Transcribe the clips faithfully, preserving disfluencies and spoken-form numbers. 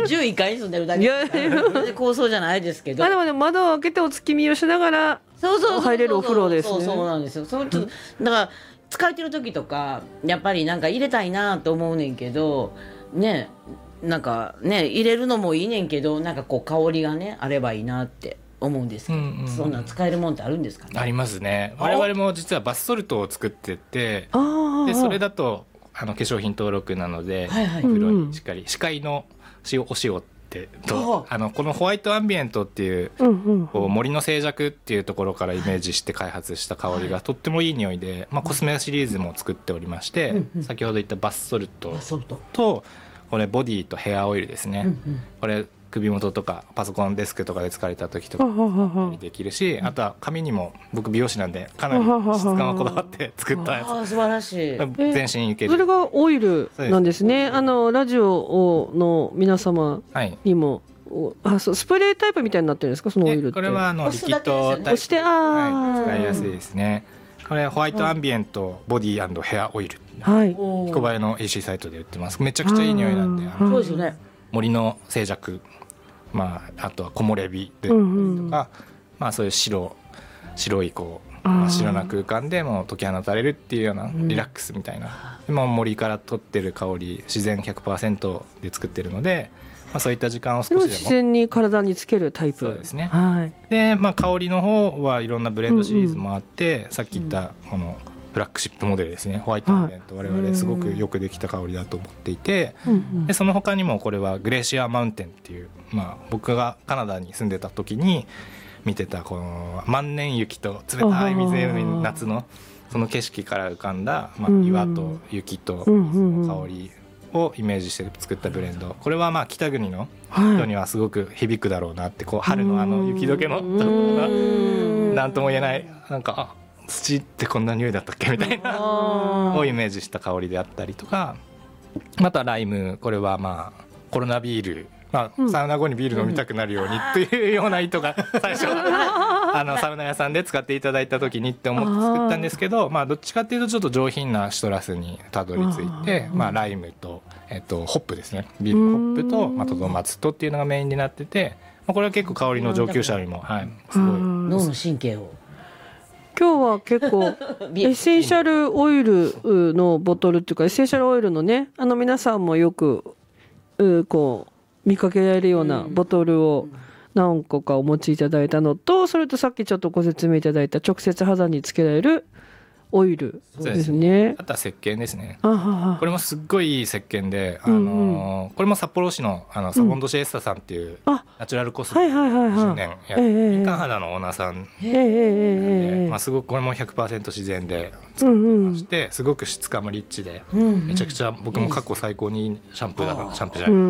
じゅういっかいに住んでるだけいやいや高層じゃないですけど、 あでもね窓を開けてお月見をしながらそうそうそうそう入れるお風呂ですね。 そうそうなんですよ。そうちょっとだから疲れてる時とかやっぱりなんか入れたいなと思うねんけどね、なんかね入れるのもいいねんけど、なんかこう香りがねあればいいなって思うんですけど、 うんうん、 そんなん使えるもんってあるんですかね。 ありますね。我々も実はバスソルトを作ってて、 あでそれだとあの化粧品登録なので、 はいはい、 風呂にしっかり視界の塩お塩ってとあのこのホワイトアンビエントっていう、 うんうんこう森の静寂っていうところからイメージして開発した香りがとってもいい匂いで、まあ、コスメシリーズも作っておりまして、 うんうん、 先ほど言ったバスソルトバスソルトとこれボディとヘアオイルですね、 うんうん、 これ首元とかパソコンデスクとかで疲れた時とかできるし、あとは髪にも僕美容師なんでかなり質感をこだわって作ったやつ、 あ素晴らしい。 全身いける。 それがオイルなんですね。あのラジオの皆様にも、はい、あそうスプレータイプみたいになってるんですか、そのオイルって。 これはあのリキッドタイプ、 押してあ、 はい、使いやすいですね。これホワイトアンビエントボディ&ヘアオイル、 はい、 彦バエの イーシー サイトで売ってます。めちゃくちゃいい匂いなんで、 そうですよね。 森の静寂、まあ、あとは木漏れ日でとか、うんうん、まあ、そういう白白いこう真っ白な空間でも解き放たれるっていうようなリラックスみたいな、うん、今森から取ってる香り自然 ひゃくパーセント で作ってるので、まあ、そういった時間を少しでも自然に体につけるタイプ。 そうですね、 はい、 で、まあ、香りの方はいろんなブレンドシリーズもあって、うんうん、さっき言ったこのフラッグシップモデルですね、ホワイトアンビエント、我々すごくよくできた香りだと思っていて、うん、でその他にもこれはグレーシアマウンテンっていう、まあ、僕がカナダに住んでた時に見てたこの万年雪と冷たい湖の夏のその景色から浮かんだ、まあ、岩と雪と香りをイメージして作ったブレンド、これはまあ北国の人にはすごく響くだろうなって、こう春のあの雪解けの何とも言えない、なんか土ってこんな匂いだったっけみたいなをイメージした香りであったりとか、またライム、これはまあコロナビール、まあ、サウナ後にビール飲みたくなるようにっていうような意図が最初あのサウナ屋さんで使っていただいた時にって思って作ったんですけど、まあ、どっちかっていうとちょっと上品なシトラスにたどり着いて、まあ、ライムと、えっと、ホップですね、ビールのホップと、まあ、トドマツとっていうのがメインになってて、まあ、これは結構香りの上級者にも、はい、すごい脳の神経を今日は結構エッセンシャルオイルのボトルっていうかエッセンシャルオイルのね、あの皆さんもよくこう見かけられるようなボトルを何個かお持ちいただいたのと、それとさっきちょっとご説明いただいた直接肌につけられるオイルですね。 あとは石鹸ですね。これもすっごいいい石鹸で、あのーうんうん、これも札幌市のあのサボンドシエスタさんっていう、うん、ナチュラルコスメじゅうねんや民間肌のオーナーさんで、まあ、すごくこれも ひゃくパーセント 自然で作ってまして、うんうん、すごく質感もリッチで、うんうん、めちゃくちゃ僕も過去最高にシャンプーだから、うん、シャンプーじゃない、うん、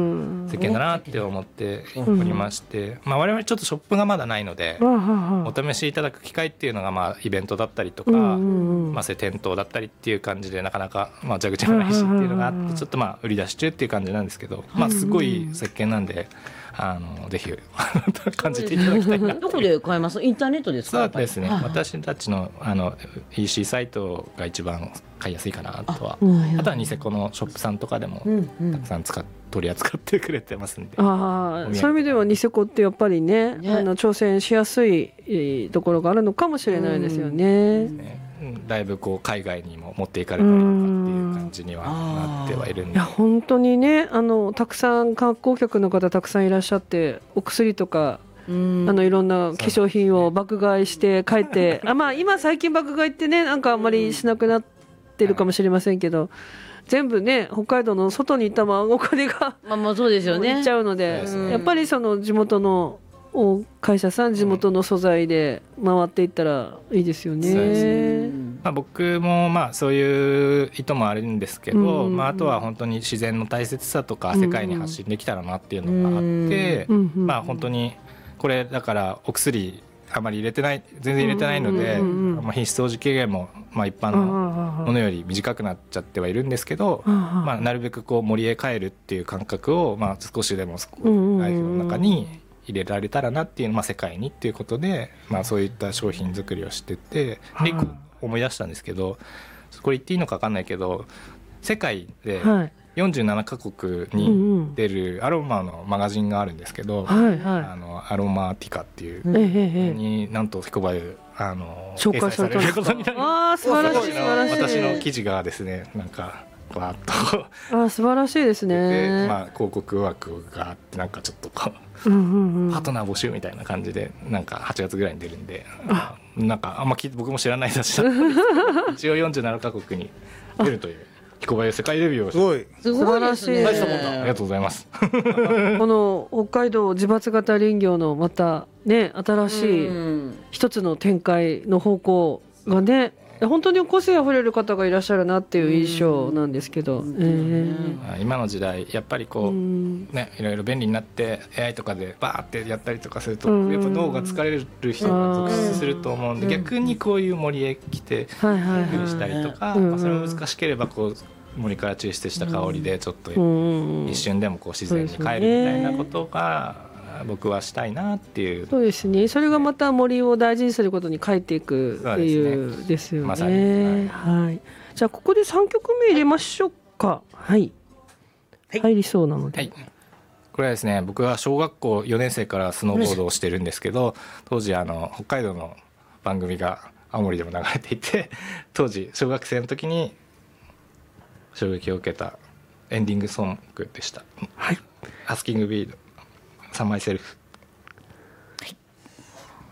石鹸だなって思っておりまして、まあ、我々ちょっとショップがまだないので、うん、お試しいただく機会っていうのがまあイベントだったりとか、うんうんまあ、そういう店頭だったりっていう感じでなかなかまあ蛇口がないしっていうのがあってちょっとまあ売り出し中っていう感じなんですけど、まあすごい石鹸なんであのぜひ感じていただきたいな。 どこで買えます？インターネットですか？ そうですね、私たちのあの イーシー サイトが一番買いやすいかなとは。 あ, あとはニセコのショップさんとかでもたくさん使っ取り扱ってくれてますんで、 あそういう意味ではニセコってやっぱり ね, ねあの挑戦しやすいところがあるのかもしれないですよね。 だいぶこう海外にも持っていかれたりとかっていう感じにはなってはいるんで、 いや本当にねあのたくさん観光客の方たくさんいらっしゃって、お薬とかあのいろんな化粧品を爆買いして帰ってあ、まあ、今最近爆買いってねなんかあんまりしなくなってるかもしれませんけど、全部ね北海道の外にいたままお金がまあまあそうですよね、 いっちゃうので、やっぱりその地元の会社さん地元の素材で回っていったらいいですよね。そうですね、 まあ、僕もまあそういう意図もあるんですけど、うんまあ、あとは本当に自然の大切さとか世界に発信できたらなっていうのがあって、うんまあ、本当にこれだからお薬あまり入れてない全然入れてないので、まあ、品質保持期限もまあ一般のものより短くなっちゃってはいるんですけど、まあ、なるべくこう森へ帰るっていう感覚をまあ少しでもライフの中に入れられたらなっていう、まあ、世界にっていうことで、まあ、そういった商品作りをしてて、で一個思い出したんですけど、これ言っていいのか分かんないけど世界でよんじゅうななカ国に出るアロマのマガジンがあるんですけど、 はいはいあのアロマティカっていうええええになんと彦バユあの紹介されたんですか。 掲載されることになりまああ素晴らしいす。 素晴らしい。 私の記事がですねなんかわーっとああ素晴らしいですで、 ね。 まあ、広告枠があってなんかちょっとこううんうんうん。 パートナー募集みたいな感じでなんかはちがつぐらいに出るんで、あなんかあんま聞いて僕も知らない雑誌だったんですけど一応よんじゅうななカ国に出るという彦バユ世界デビューをしすごいすごいですね。 素晴らしい大したもんだありがとうございます。 この北海道自伐型林業のまたね新しいうん一つの展開の方向がね本当に個性あふれる方がいらっしゃるなっていう印象なんですけど、 うんえまあ今の時代やっぱりーこう、 うんね、いろいろ便利になって エーアイ とかでバーってやったりとかすると、 うんやっぱ脳が疲れる人が続出すると思うんで、 うん逆にこういう森へ来てはいはい工夫はしたりとか、 うんまあ、それも難しければこう森から抽出した香りでちょっとい。うん一瞬でもこう自然に帰るみたいなことが僕はしたいなっていう。 そうですね。それがまた森を大事にすることに帰っていくっていうですよね。 まさにはい。じゃあここでさんきょくめ入れましょうか。はい。 はい入りそうなので。 はい、これはですね僕は小学校よねん生からスノーボードをしてるんですけど当時あの北海道の番組が青森でも流れていて当時小学生の時に衝撃を受けたエンディングソングでした。 はい。 アスキングビードサンマイセルフ